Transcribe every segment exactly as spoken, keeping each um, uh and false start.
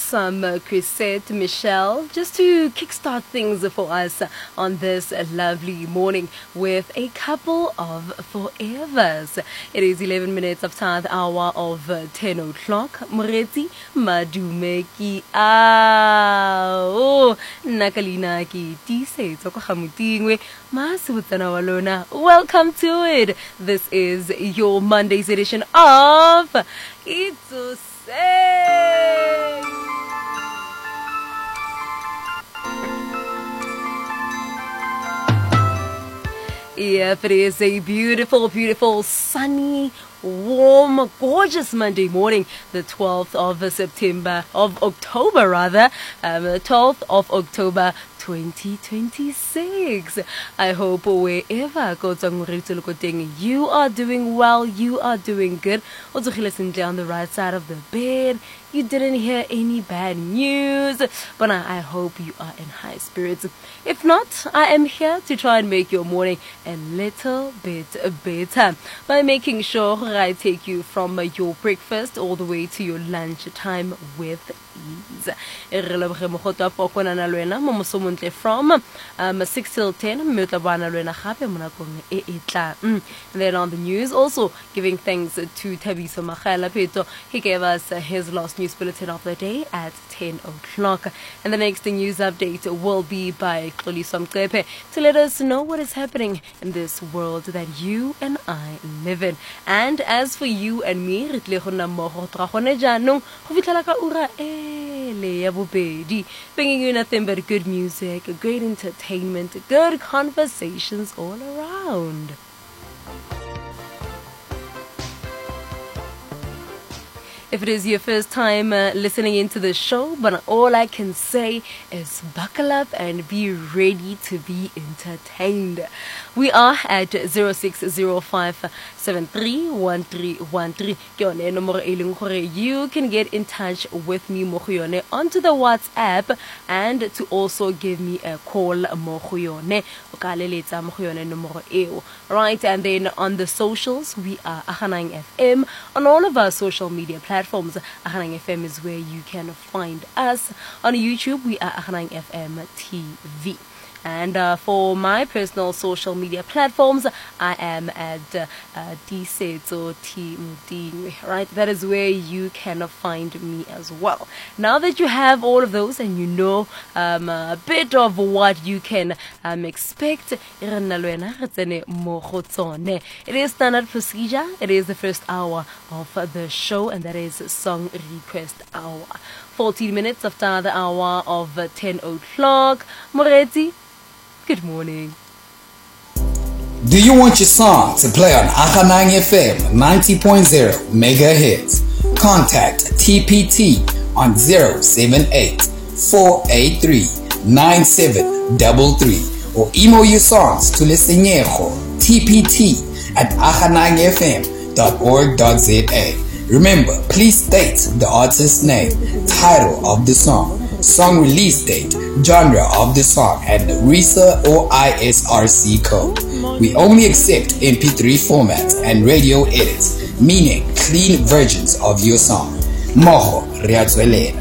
some uh, Chrisette, Michelle, just to kickstart things for us on this lovely morning with a couple of forevers. It is eleven minutes after the hour of uh, ten o'clock. Moretsi Madumeki ah nakalina ki tise tsoko gamutingwe masutsana walona. Welcome to it. This is your Monday's edition of It's a Say. Yep, it is a beautiful, beautiful, sunny, warm, gorgeous Monday morning, the twelfth of September, of October rather, um, the twelfth of October, twenty twenty-six. I hope wherever you are doing well, you are doing good. Also, listen on the right side of the bed. You didn't hear any bad news, but I hope you are in high spirits. If not, I am here to try and make your morning a little bit better by making sure I take you from your breakfast all the way to your lunch time with ease. From um, six till ten, and then on the news, also giving thanks to Thabiso Makhala Peto. He gave us uh, his last news bulletin of the day at ten o'clock. And the next news update will be by Xoliso Mqephe to let us know what is happening in this world that you and I live in. And as for you and me, bringing you nothing but good music, great entertainment, good conversations all around. If it is your first time uh, listening into the show, but all I can say is buckle up and be ready to be entertained. We are at zero six zero five seven three one three one three. You can get in touch with me onto the WhatsApp and to also give me a call. Right, and then on the socials, we are Aghanang F M. On all of our social media platforms, Aghanang F M is where you can find us. On YouTube, we are Aghanang F M T V. And uh, for my personal social media platforms, I am at uh, Disetso T Mudingwe, right? That is where you can find me as well. Now that you have all of those and you know um, a bit of what you can um, expect, it is standard procedure. It is the first hour of the show, and that is Song Request Hour. fourteen minutes after the hour of ten o'clock. Moretsi, good morning. Do you want your song to play on Aghanang F M ninety point zero megahertz? Contact T P T on zero seven eight four eight three nine seven three three or email your songs to Lisenyejo T P T at aghanang f m dot org dot za. Remember, please state the artist's name, title of the song, song release date, genre of the song, and R I S A or I S R C code. We only accept M P three formats and radio edits, meaning clean versions of your song. Moho Riazuelela.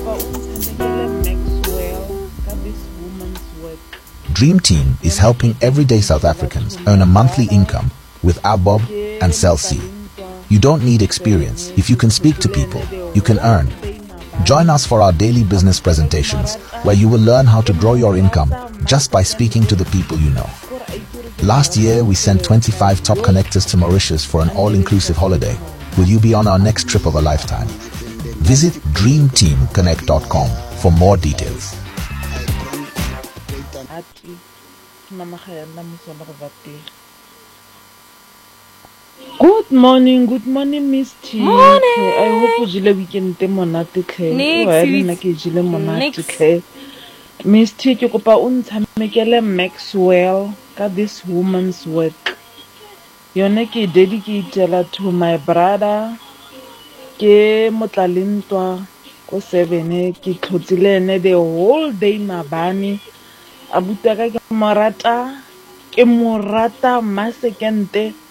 Dream Team is helping everyday South Africans earn a monthly income with ABOB and Cell C. You don't need experience. If you can speak to people, you can earn. Join us for our daily business presentations, where you will learn how to grow your income just by speaking to the people you know. Last year, we sent twenty-five top connectors to Mauritius for an all-inclusive holiday. Will you be on our next trip of a lifetime? Visit dream team connect dot com for more details. Good morning, good morning, Miss T. Morning. I hope you have weekend monate khe. Next week. Miss T, ke kopa o ntshamekele Maxwell ka This Woman's Work. Yone ke dedicatela to my brother ke motlalentwa ko seven ke tlhotsile the whole day mabani abuta ka ke morata ke morata ma sekente